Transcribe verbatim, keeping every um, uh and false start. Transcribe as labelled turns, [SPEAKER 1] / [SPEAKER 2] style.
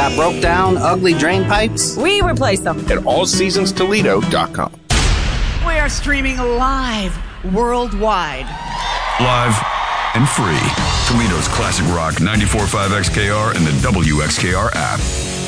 [SPEAKER 1] Got broke down, ugly drain pipes?
[SPEAKER 2] We replace them.
[SPEAKER 3] At all seasons toledo dot com.
[SPEAKER 4] We are streaming live worldwide.
[SPEAKER 5] Live and free. Toledo's classic rock ninety-four point five X K R and the W X K R app.